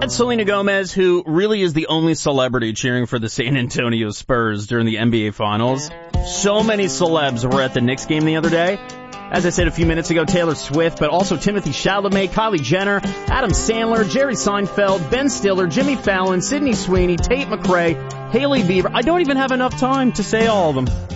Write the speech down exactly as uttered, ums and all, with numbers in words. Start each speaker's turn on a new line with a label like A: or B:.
A: That's Selena Gomez, who really is the only celebrity cheering for the San Antonio Spurs during the N B A Finals. So many celebs were at the Knicks game the other day. As I said a few minutes ago, Taylor Swift, but also Timothée Chalamet, Kylie Jenner, Adam Sandler, Jerry Seinfeld, Ben Stiller, Jimmy Fallon, Sydney Sweeney, Tate McRae, Hailey Bieber. I don't even have enough time to say all of them.